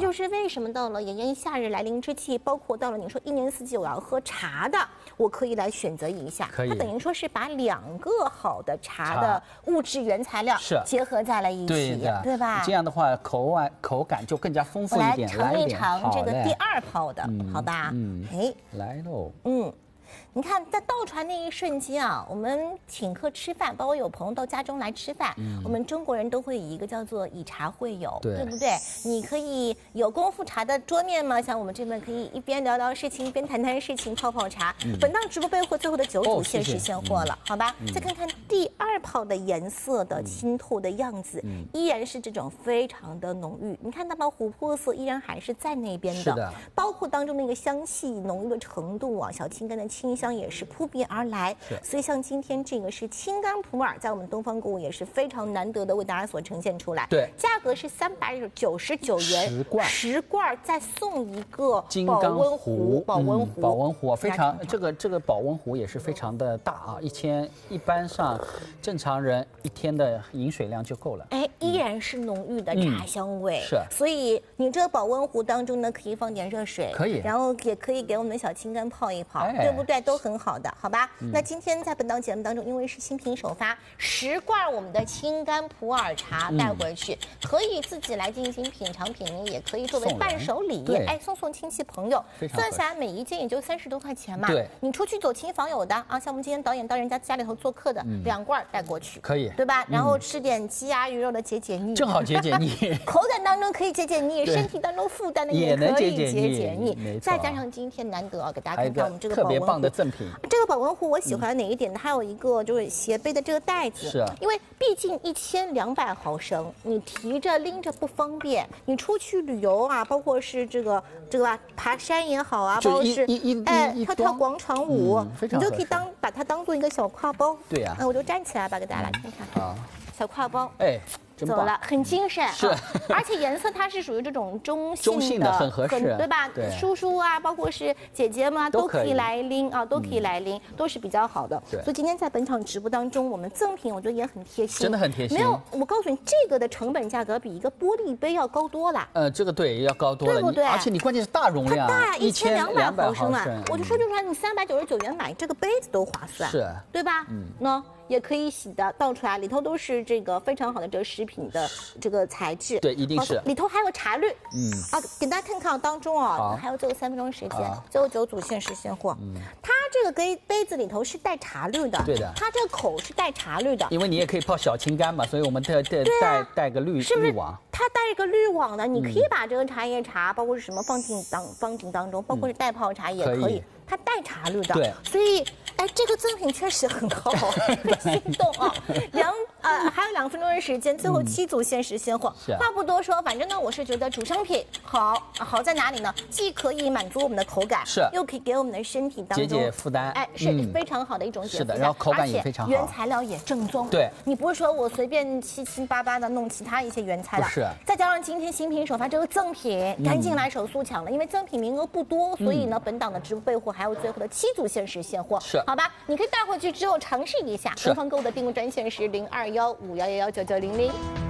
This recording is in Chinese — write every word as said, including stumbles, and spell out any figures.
就是为什么到了炎炎夏日来临之际，包括到了你说一年四季我要喝茶的，我可以来选择一下。 可以。 它等于说是把两个好的茶的物质原材料是结合在了一起， 对的， 对吧？ 这样的话口感口感就更加丰富一点。 我来尝一尝这个第二泡的，好吧？ 嗯， 哎， 来喽。 嗯。你看，在倒出来那一瞬间啊，我们请客吃饭，包括有朋友到家中来吃饭，嗯、我们中国人都会以一个叫做以茶会友， 对, 对不对？你可以有功夫茶的桌面吗？像我们这边可以一边聊聊事情，一边谈谈事情，泡泡茶。嗯、本档直播备货最后的九组限时现货了，哦、好吧？嗯、再看看第二泡的颜色的清透的样子，嗯、依然是这种非常的浓郁。你看它把琥珀色依然还是在那边的， 是的， 包括当中那个香气浓郁的程度啊，小青柑的清香也是扑鼻而来，所以像今天这个是青柑普洱，在我们东方购物也是非常难得的为大家所呈现出来。 对， 价格是三百九十九元， 十罐， 十罐再送一个金保温壶， 保温壶， 嗯、保温壶非常，这个这个保温壶也是非常的大啊，一千一般上正常人一天的饮水量就够了。 哎，依然是浓郁的茶香味， 嗯、是， 所以你这个保温壶当中呢，可以放点热水， 可以， 然后也可以给我们的小青柑泡一泡，哎、对不对？都很好的，好吧？嗯、那今天在本档节目当中，因为是新品首发，十罐我们的青柑普洱茶带回去，嗯、可以自己来进行品尝品茗，也可以作为伴手礼，哎，送送亲戚朋友。算下来每一件也就三十多块钱嘛。 对， 你出去走亲访友的啊，像我们今天导演到人家家里头做客的，嗯、两罐带过去， 可以， 对吧？然后吃点鸡鸭鱼肉的解解腻， 正好解解腻。 口感当中可以解解腻，身体当中负担的也可以解解腻。再加上今天难得啊，给大家看看我们这个特别棒的赠品。 这个保温壶我喜欢哪一点呢？还有一个就是斜背的这个袋子， 是， 因为毕竟一千两百毫升，你提着拎着不方便。你出去旅游啊，包括是这个这个吧，爬山也好啊，包括是哎跳跳广场舞， 嗯、 你就可以当把它当做一个小挎包。 对呀、 啊，我就站起来吧，给大家来看看。啊，小挎包。 哎。 走了，很精神， 是， 而且颜色它是属于这种中性的， 中性的很合适， 对吧？对，叔叔啊，包括是姐姐们都可以来拎啊，都可以来拎，都是比较好的。 对， 所以今天在本场直播当中，我们赠品我觉得也很贴心， 真的很贴心。 没有，我告诉你，这个的成本价格比一个玻璃杯要高多了。 呃，这个对，要高多了， 对不对？ 而且你关键是大容量， 它大，一千两百毫升啊， 我就说就说你三百九十九元买这个杯子都划算， 是， 对吧？嗯，那。也可以洗的，倒出来里头都是这个非常好的这个食品的这个材质， 对，一定是里头还有茶绿， 嗯啊，给大家看看当中啊，还有最后三分钟时间，最后九组限时现货，嗯，它这个杯杯子里头是带茶绿的， 对的， 它这个口是带茶绿的， 因为你也可以泡小青柑嘛，所以我们带带带带个绿滤网， 它带一个滤网的，你可以把这个茶叶茶，包括是什么放进当放进当中，包括是袋泡茶也可以。它带茶绿的， 对， 所以哎，这个赠品确实很好，很心动啊！两呃还有两分钟的时间，最后七组限时现货。 是、 话不多说，反正呢，我是觉得主商品好，好在哪里呢？既可以满足我们的口感， 是， 又可以给我们的身体当中解解负担， 哎，是非常好的一种解负担。 是的，然后口感也非常好， 原材料也正宗。 对， 你不是说我随便七七八八的弄其他一些原材料， 是。 再加上今天新品首发这个赠品，赶紧来手速抢了，因为赠品名额不多，所以呢，本档的直播备货。还有最后的七组限时现货， 是好吧？你可以带回去之后尝试一下。东方购物的订购专线是零二幺五幺幺幺九九零零。